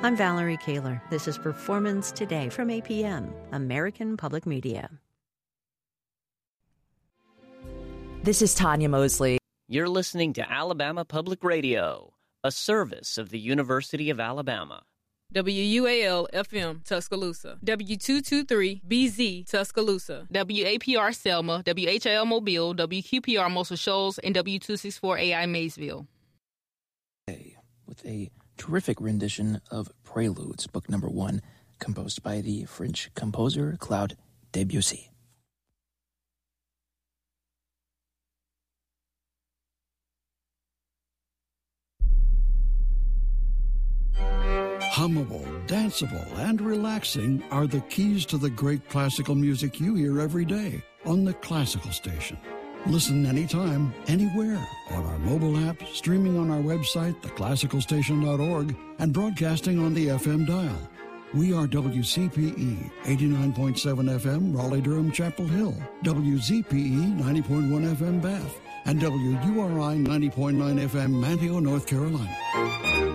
I'm Valerie Kaler. This is Performance Today from APM, American Public Media. This is Tanya Mosley. You're listening to Alabama Public Radio, a service of the University of Alabama. WUAL-FM, Tuscaloosa. W223-BZ, Tuscaloosa. WAPR Selma, WHIL Mobile, WQPR Muscle Shoals, and W264AI Maysville. With a terrific rendition of Preludes, book number 1, composed by the French composer Claude Debussy. Hummable, danceable, and relaxing are the keys to the great classical music you hear every day on the Classical Station. Listen anytime, anywhere, on our mobile app, streaming on our website, theclassicalstation.org, and broadcasting on the FM dial. We are WCPE 89.7 FM, Raleigh-Durham, Chapel Hill, WZPE 90.1 FM, Bath, and WURI 90.9 FM, Manteo, North Carolina.